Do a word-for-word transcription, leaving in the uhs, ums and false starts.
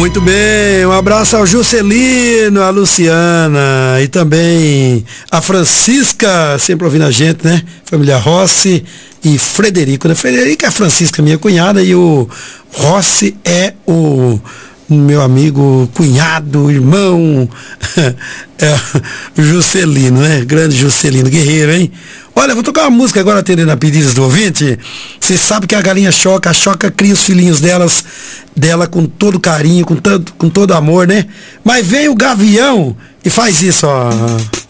Muito bem, um abraço ao Juscelino, a Luciana e também a Francisca, sempre ouvindo a gente, né? Família Rossi e Frederico, né? Frederico é a Francisca, minha cunhada, e o Rossi é o meu amigo, cunhado, irmão, é, Juscelino, né? Grande Juscelino, guerreiro, hein? Olha, vou tocar uma música agora atendendo a pedidos do ouvinte. Você sabe que a galinha Choca, a Choca cria os filhinhos delas, dela com todo carinho, com todo, com todo amor, né? Mas vem o Gavião e faz isso, ó.